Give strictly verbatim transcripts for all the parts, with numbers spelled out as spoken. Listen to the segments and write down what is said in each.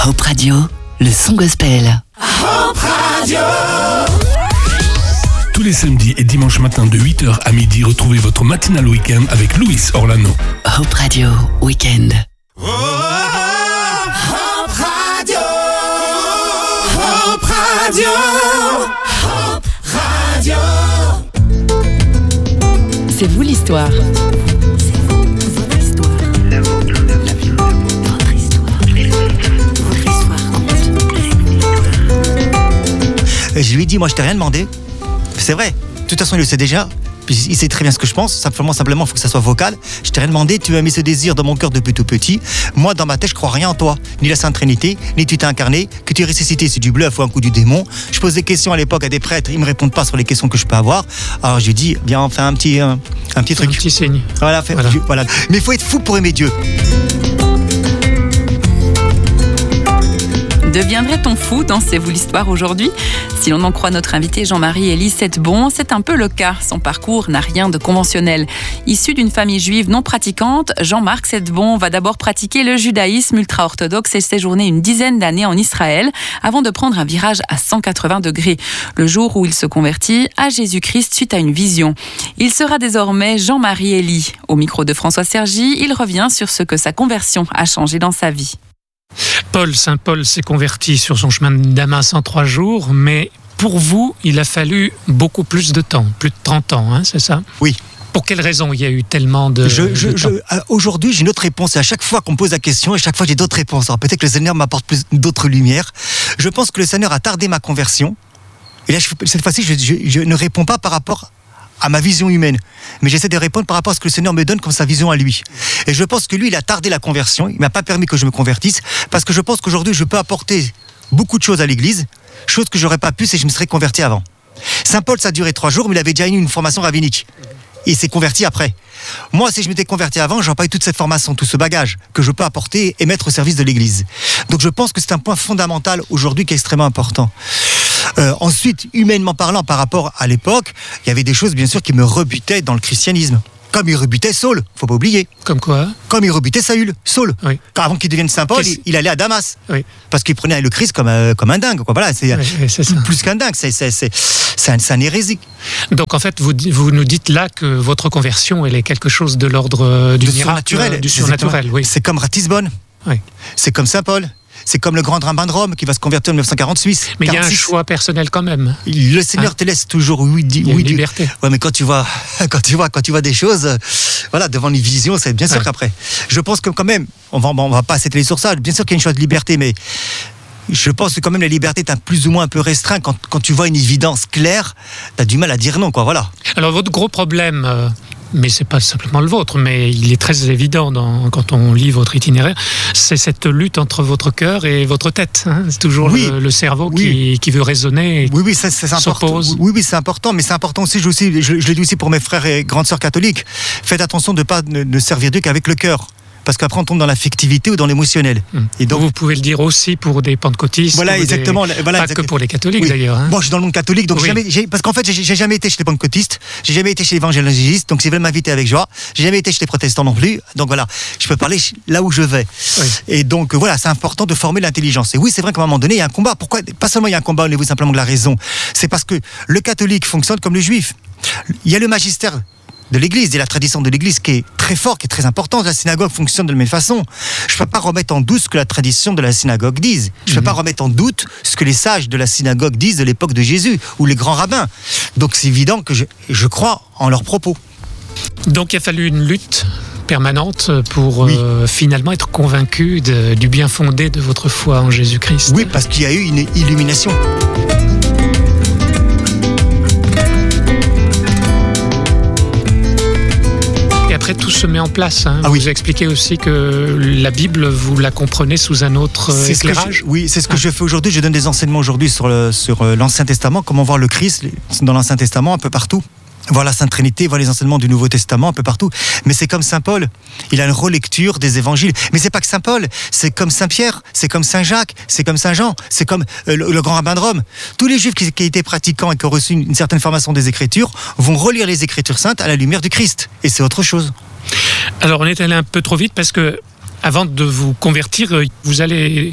Hope Radio, le son gospel. Hope Radio. Tous les samedis et dimanches matins de huit heures à midi, retrouvez votre matinale week-end avec Luis Orlano. Hope Radio Weekend. Oh, Hope Radio. Hope Radio. Hope Radio. C'est vous l'histoire. Je lui ai dit, moi je t'ai rien demandé. C'est vrai. De toute façon, il le sait déjà. Puis il sait très bien ce que je pense. Simplement, simplement, il faut que ça soit vocal. Je t'ai rien demandé. Tu as mis ce désir dans mon cœur depuis tout petit. Moi, dans ma tête, je crois rien en toi. Ni la Sainte Trinité, ni tu t'es incarné. Que tu es ressuscité, c'est du bluff ou un coup du démon. Je pose des questions à l'époque à des prêtres. Ils me répondent pas sur les questions que je peux avoir. Alors je lui dis, viens, on fait un petit, un, un petit truc. Un petit signe. Voilà, fait, Voilà. Je, voilà. Mais il faut être fou pour aimer Dieu. Deviendrait-on fou dans C'est vous l'histoire aujourd'hui ? Si l'on en croit notre invité Jean-Marie Elie Settebon, c'est un peu le cas. Son parcours n'a rien de conventionnel. Issu d'une famille juive non pratiquante, Jean-Marc Settebon va d'abord pratiquer le judaïsme ultra-orthodoxe et séjourner une dizaine d'années en Israël avant de prendre un virage à cent quatre-vingts degrés. Le jour où il se convertit à Jésus-Christ suite à une vision. Il sera désormais Jean-Marie Elie. Au micro de François Sergi, il revient sur ce que sa conversion a changé dans sa vie. Paul, Saint Paul s'est converti sur son chemin de Damas en trois jours, mais pour vous, il a fallu beaucoup plus de temps, plus de trente ans, hein, c'est ça ? Oui. Pour quelle raison il y a eu tellement de, je, je, de je, temps ? Aujourd'hui, j'ai une autre réponse. Et à chaque fois qu'on me pose la question, à chaque fois, j'ai d'autres réponses. Alors peut-être que le Seigneur m'apporte plus d'autres lumières. Je pense que le Seigneur a tardé ma conversion. Et là, je, cette fois-ci, je, je, je ne réponds pas par rapport à ma vision humaine, mais j'essaie de répondre par rapport à ce que le Seigneur me donne comme sa vision à lui. Et je pense que lui, il a tardé la conversion, il m'a pas permis que je me convertisse, parce que je pense qu'aujourd'hui, je peux apporter beaucoup de choses à l'Église, choses que j'aurais pas pu si je me serais converti avant. Saint Paul, ça a duré trois jours, mais il avait déjà eu une formation rabbinique. Et il s'est converti après. Moi, si je m'étais converti avant, j'aurais pas eu toute cette formation, tout ce bagage que je peux apporter et mettre au service de l'Église. Donc je pense que c'est un point fondamental aujourd'hui qui est extrêmement important. Euh, ensuite, humainement parlant, par rapport à l'époque, il y avait des choses, bien sûr, qui me rebutaient dans le christianisme. Comme il rebutait Saul, faut pas oublier. Comme quoi ? Comme il rebutait Saül, Saul. Oui. Car avant qu'il devienne Saint Paul, Qu'est-ce... il, il allait à Damas. Oui. Parce qu'il prenait le Christ comme, euh, comme un dingue. Quoi. Voilà, c'est, Oui, oui, c'est ça. plus qu'un dingue, c'est, c'est, c'est, c'est, un, c'est un hérésique. Donc en fait, vous, vous nous dites là que votre conversion, elle est quelque chose de l'ordre du De miracle, surnaturel. du C'est surnaturel. Oui. C'est comme Ratisbonne. Oui. C'est comme Saint Paul. C'est comme le grand rabbin de Rome qui va se convertir en dix-neuf cent quarante-six. Mais il y a un quarante-six. choix personnel quand même. Le Seigneur Hein? te laisse toujours oui, di- Il y a oui une di- liberté. Ouais, mais quand tu vois, quand tu vois, quand tu vois des choses, euh, voilà, devant une vision, c'est bien sûr Ouais. qu'après. Je pense que quand même, on va, on va pas s'étaler sur ça. Bien sûr qu'il y a une chose de liberté, mais je pense que quand même la liberté est un plus ou moins un peu restreint. Quand, quand tu vois une évidence claire, t'as du mal à dire non, quoi. Voilà. Alors votre gros problème, euh, mais c'est pas simplement le vôtre, mais il est très évident dans, quand on lit votre itinéraire, c'est cette lutte entre votre cœur et votre tête. Hein. C'est toujours Oui. le, le cerveau Oui. qui, qui veut raisonner. Oui, oui, ça, c'est important. S'oppose. Oui, oui, c'est important, mais c'est important aussi. Je, aussi, je, je le dis aussi pour mes frères et grandes sœurs catholiques. Faites attention de ne pas ne, ne servir Dieu qu'avec le cœur. Parce qu'après, on tombe dans l'affectivité ou dans l'émotionnel. Hum. Et donc, Vous pouvez le dire aussi pour des pentecôtistes. Voilà, ou des- exactement. Voilà, pas exact- que pour les catholiques Oui. d'ailleurs. Hein. Moi, je suis dans le monde catholique, donc Oui. j'ai jamais, j'ai, parce qu'en fait, j'ai, j'ai jamais été chez les pentecôtistes, j'ai jamais été chez les évangélistes, donc s'ils veulent m'inviter avec joie, j'ai jamais été chez les protestants non plus, donc voilà, je peux parler là où je vais. Oui. Et donc voilà, c'est important de former l'intelligence. Et oui, c'est vrai qu'à un moment donné, il y a un combat. Pourquoi ? Pas seulement il y a un combat au niveau simplement de la raison, c'est parce que le catholique fonctionne comme le juif. Il y a le magistère de l'Église et la tradition de l'Église qui est très fort, qui est très importante. La synagogue fonctionne de la même façon. Je ne peux pas remettre en doute ce que la tradition de la synagogue dise. Je ne peux Mhm. pas remettre en doute ce que les sages de la synagogue disent de l'époque de Jésus ou les grands rabbins. Donc c'est évident que je, je crois en leurs propos. Donc il a fallu une lutte permanente pour Oui. euh, finalement être convaincu de- du bien fondé de votre foi en Jésus-Christ. Oui, parce qu'il y a eu une illumination. Et après tout se met en place. Hein. Ah vous oui. expliquez aussi que la Bible, vous la comprenez sous un autre euh, C'est ce que éclairage. je- oui, c'est ce que Ah. je fais aujourd'hui. Je donne des enseignements aujourd'hui sur, le, sur euh, l'Ancien Testament, comment voir le Christ dans l'Ancien Testament, un peu partout. Voir la Sainte Trinité, voir les enseignements du Nouveau Testament, un peu partout. Mais c'est comme Saint Paul, il a une relecture des évangiles. Mais c'est pas que Saint Paul, c'est comme Saint Pierre, c'est comme Saint Jacques, c'est comme Saint Jean, c'est comme euh, le, le grand rabbin de Rome. Tous les Juifs qui, qui étaient pratiquants et qui ont reçu une, une certaine formation des Écritures vont relire les Écritures saintes à la lumière du Christ. Et c'est autre chose. Alors on est allé un peu trop vite parce que avant de vous convertir, vous allez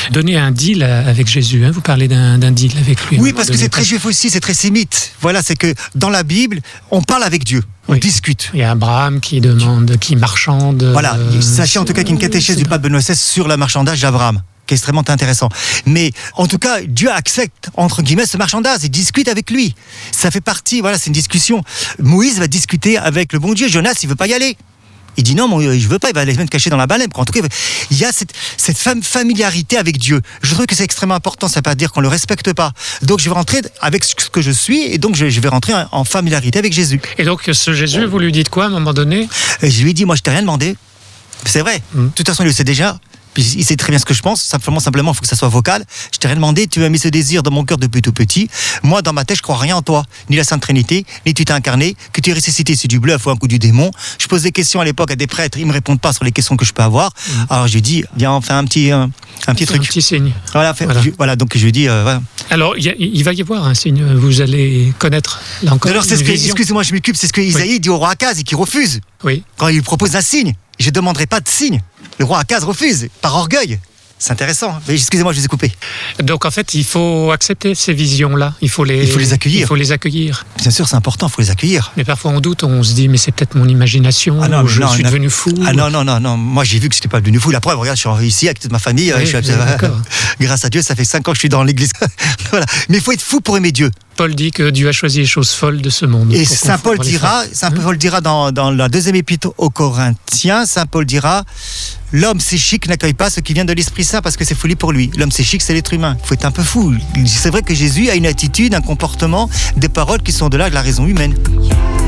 donné un deal avec Jésus. Hein. Vous parlez d'un, d'un deal avec lui. Oui, parce que c'est très juif aussi, c'est très sémite. Voilà, c'est que dans la Bible, on parle avec Dieu, on Oui. discute. Il y a Abraham qui demande, qui marchande. Voilà, euh, sachez en tout cas qu'il y a une catéchèse du pape Benoît seize sur le marchandage d'Abraham, qui est extrêmement intéressant. Mais en tout cas, Dieu accepte, entre guillemets, ce marchandage, il discute avec lui. Ça fait partie, voilà, c'est une discussion. Moïse va discuter avec le bon Dieu, Jonas, il veut pas y aller. Il dit non, moi, je veux pas, il va aller se mettre caché dans la baleine. En tout cas, il y a cette, cette fam- familiarité avec Dieu. Je trouve que c'est extrêmement important, ça ne veut pas dire qu'on le respecte pas. Donc je vais rentrer avec ce que je suis, et donc je, je vais rentrer en familiarité avec Jésus. Et donc, ce Jésus, vous lui dites quoi à un moment donné? Et je lui ai dit, moi je t'ai rien demandé. C'est vrai. Mm. De toute façon, il le sait déjà. Puis il sait très bien ce que je pense. Simplement, simplement, il faut que ça soit vocal. Je t'ai rien demandé. Tu m'as mis ce désir dans mon cœur depuis tout petit. Moi, dans ma tête, je crois rien en toi. Ni la Sainte Trinité, ni tu t'es incarné. Que tu es ressuscité, c'est du bluff ou un coup du démon. Je pose des questions à l'époque à des prêtres. Ils me répondent pas sur les questions que je peux avoir. Mm. Alors, je lui dis, viens, on fait un petit, un, un petit Un truc. petit signe. Voilà, fait, Voilà. Je, voilà. Donc, je lui dis, euh, voilà. Alors, il, y a, il va y avoir un signe. Vous allez connaître, là encore, Alors, c'est une ce que, vision. excusez-moi, je m'occupe. C'est ce que Isaïe Oui. dit au roi Akaz et qui refuse. Oui. Quand il propose un signe, je ne demanderai pas de signe. Le roi Akaz refuse, par orgueil. C'est intéressant. Mais excusez-moi, je vous ai coupé. Donc, en fait, il faut accepter ces visions-là. Il faut les, Il faut les accueillir. Il faut les accueillir. Bien sûr, c'est important, il faut les accueillir. Mais parfois, on doute, on se dit, mais c'est peut-être mon imagination, Ah non, ou je non, suis non. devenu fou. Ah non, non, non, non. Moi, j'ai vu que je n'étais pas devenu fou. La preuve, regarde, je suis ici avec toute ma famille. Oui, je suis oui, d'accord. Grâce à Dieu, ça fait cinq ans que je suis dans l'église. Voilà. Mais il faut être fou pour aimer Dieu. Paul dit que Dieu a choisi les choses folles de ce monde. Et pour Saint Paul confondre les dira, frères. Saint Paul dira dans, dans la deuxième épître aux Corinthiens, Saint Paul dira, l'homme psychique n'accueille pas ce qui vient de l'Esprit Saint parce que c'est folie pour lui. L'homme psychique, c'est l'être humain. Il faut être un peu fou. C'est vrai que Jésus a une attitude, un comportement, des paroles qui sont de là de la raison humaine.